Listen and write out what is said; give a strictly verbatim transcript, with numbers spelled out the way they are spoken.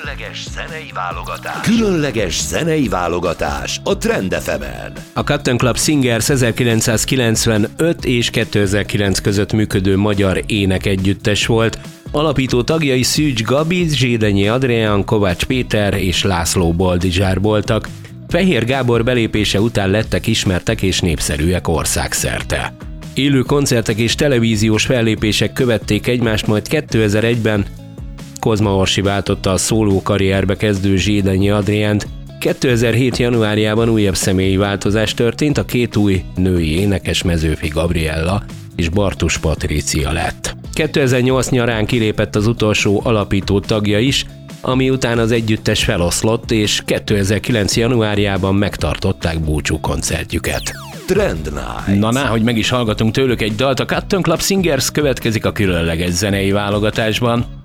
Különleges zenei válogatás. Különleges zenei válogatás a Trend ef emen. A Cotton Club Singers ezerkilencszázkilencvenöt és kétezer-kilenc között működő magyar énekegyüttes volt. Alapító tagjai Szűcs Gabi, Zsédenyi Adrián, Kovács Péter és László Boldizsár voltak. Fehér Gábor belépése után lettek ismertek és népszerűek országszerte. Élő koncertek és televíziós fellépések követték egymást, majd kétezer-egyben Kozma Orsi váltotta a szóló karrierbe kezdő Zsédenyi Adriánt. kétezer-hét januárjában újabb személyi változás történt, a két új női énekes Mezőfi Gabriella és Bartus Patrícia lett. kétezer-nyolc nyarán kilépett az utolsó alapító tagja is, ami után az együttes feloszlott, és kétezer-kilenc januárjában megtartották búcsú koncertjüket. Trend Night. Na ná, hogy meg is hallgatunk tőlük egy dalt, a Cotton Club Singers következik a különleges zenei válogatásban.